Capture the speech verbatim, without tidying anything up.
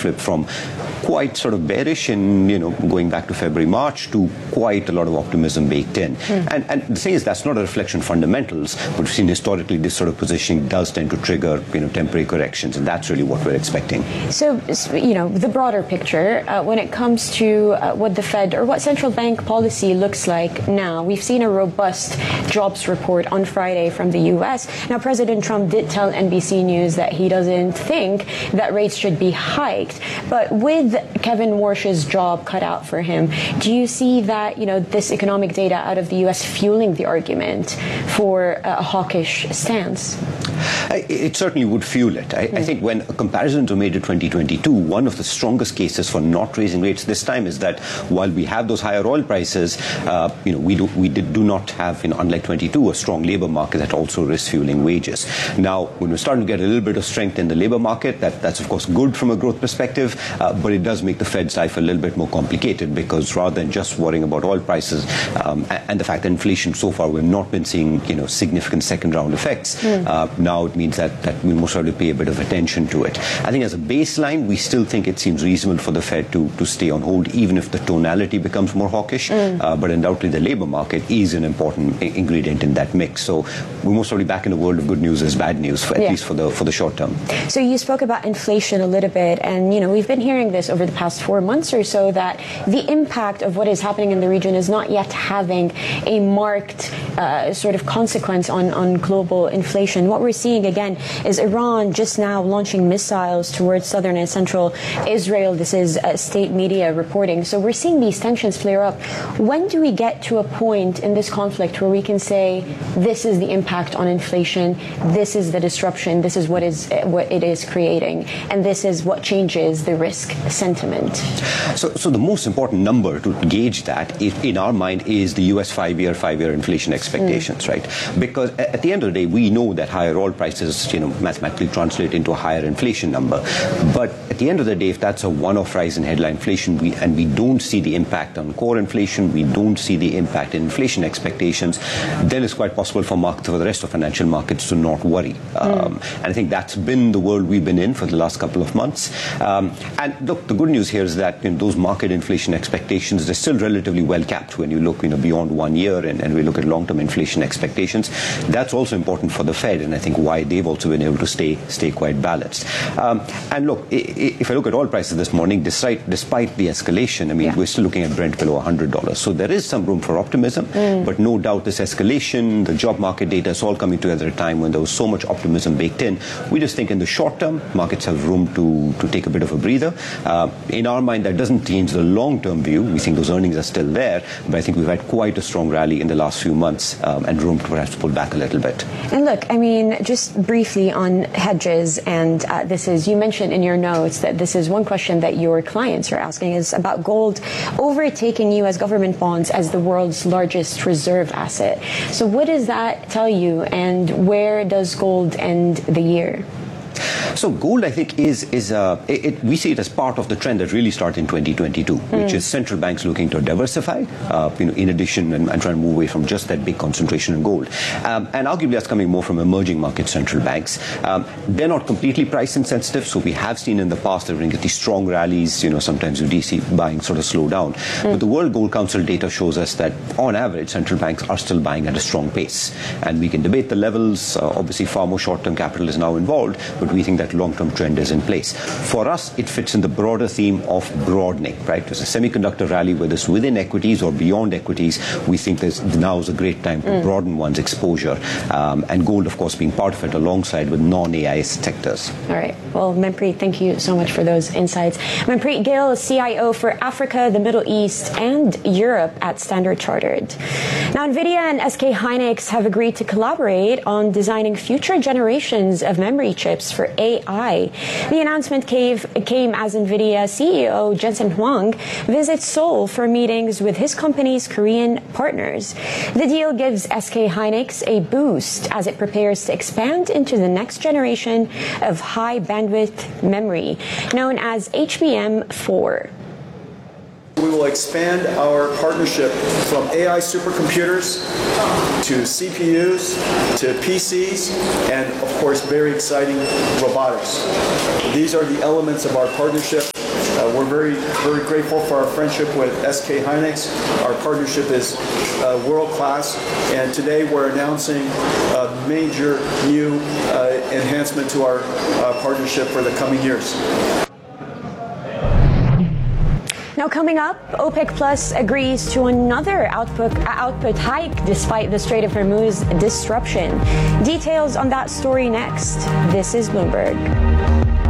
flip from quite sort of bearish in, you know, going back to February, March, to quite a lot of optimism baked in. Mm. And, and the thing is, that's not a reflection of fundamentals, but we've seen historically this sort of positioning does tend to trigger, you know, temporary corrections, and that's really what we're expecting. So, you know, the broader picture, uh, when it comes to uh, what the Fed or what central bank policy looks like now, we've seen a robust jobs report on Friday from the U S. Now, President Trump did tell N B C News that he doesn't think that rates should be hiked, but with Kevin Warsh's job cut out for him, do you see that, you know, this economic data out of the U S fueling the argument for a hawkish stance? It certainly would fuel it. I, mm. I think when comparisons are made to twenty twenty-two, one of the strongest cases for not raising rates this time is that while we have those higher oil prices, uh, you know, we do we did, do not have, you know, unlike twenty-two, a strong labor market that also risks fueling wages. Now, when we're starting to get a little bit of strength in the labor market, that, that's of course good from a growth perspective, uh, but it does make the Fed's life a little bit more complicated, because rather than just worrying about oil prices um, and, and the fact that inflation so far we've not been seeing, you know, significant second round effects, mm. uh, now it means that, that we most probably pay a bit of attention to it. I think as a baseline, we still think it seems reasonable for the Fed to, to stay on hold, even if the tonality becomes more hawkish. Mm. Uh, but undoubtedly, the labor market is an important I- ingredient in that mix. So we're most probably back in a world of good news as bad news, for, at yeah. least for the for the short term. So you spoke about inflation a little bit, and you know we've been hearing this over the past four months or so, that the impact of what is happening in the region is not yet having a marked uh, sort of consequence on, on global inflation. What we're seeing again is Iran just now launching missiles towards southern and central Israel. This is uh, state media reporting. So we're seeing these tensions flare up. When do we get to a point in this conflict where we can say this is the impact on inflation, this is the disruption, this is what is what it is creating, and this is what changes the risk sentiment? So, so the most important number to gauge that, if, in our mind, is the U S five-year, five-year inflation expectations, mm. right? Because at the end of the day, we know that higher oil prices, you know, mathematically translate into a higher inflation number. But at the end of the day, if that's a one-off rise in headline inflation, we, and we don't see the impact on core inflation, we don't see the impact in inflation expectations, then it's quite possible for markets, for the rest of financial markets, to not worry. Mm. Um, and I think that's been the world we've been in for the last couple of months. Um, and look, the good news here is that, you know, those market inflation expectations, they're still relatively well capped when you look, you know, beyond one year and, and we look at long-term inflation expectations. That's also important for the Fed, and I think why they've also been able to stay stay quite balanced. Um, and look, if I look at oil prices this morning, despite despite the escalation, I mean, yeah. we're still looking at Brent below one hundred dollars. So there is some room for optimism, mm. but no doubt this escalation, the job market data, is all coming together at a time when there was so much optimism baked in. We just think in the short term, markets have room to, to take a bit of a breather. Uh, in our mind, that doesn't change the long-term view. We think those earnings are still there, but I think we've had quite a strong rally in the last few months um, and room to perhaps pull back a little bit. And look, I mean, just briefly on hedges, and uh, this is, you mentioned in your notes that this is one question that your clients are asking, is about gold overtaking U S government bonds as the world's largest reserve asset. So what does that tell you, and where does gold end the year? So gold, I think, is is uh, it, it, we see it as part of the trend that really started in twenty twenty-two, mm. which is central banks looking to diversify, uh, you know, in addition, and, and trying to move away from just that big concentration in gold. Um, and arguably, that's coming more from emerging market central banks. Um, they're not completely price insensitive, so we have seen in the past that when you get these strong rallies, you know, sometimes you do see buying sort of slow down. Mm. But the World Gold Council data shows us that, on average, central banks are still buying at a strong pace. And we can debate the levels. Uh, obviously, far more short-term capital is now involved, but we think that long-term trend is in place. For us, it fits in the broader theme of broadening, right? There's a semiconductor rally, whether it's within equities or beyond equities. We think there's, now is a great time to mm. broaden one's exposure. Um, and gold, of course, being part of it alongside with non-A I sectors. All right. Well, Manpreet, thank you so much for those insights. Manpreet Gill, C I O for Africa, the Middle East, and Europe at Standard Chartered. Now, NVIDIA and S K Hynix have agreed to collaborate on designing future generations of memory chips for A I. The announcement came, came as NVIDIA C E O Jensen Huang visits Seoul for meetings with his company's Korean partners. The deal gives S K Hynix a boost as it prepares to expand into the next generation of high bandwidth memory, known as H B M four. We will expand our partnership from A I supercomputers to C P Us to P Cs and, of course, very exciting robotics. These are the elements of our partnership. Uh, we're very, very grateful for our friendship with S K Hynix. Our partnership is uh, world-class, and today we're announcing a major new uh, enhancement to our uh, partnership for the coming years. Now coming up, OPEC Plus agrees to another output, output hike despite the Strait of Hormuz disruption. Details on that story next. This is Bloomberg.